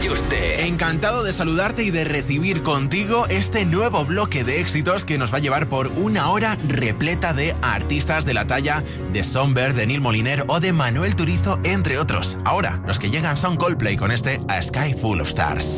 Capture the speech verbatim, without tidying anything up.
Yuste. Encantado de saludarte y de recibir contigo este nuevo bloque de éxitos que nos va a llevar por una hora repleta de artistas de la talla de Somber, de Neil Moliner o de Manuel Turizo, entre otros. Ahora, los que llegan son Coldplay con este A Sky Full of Stars.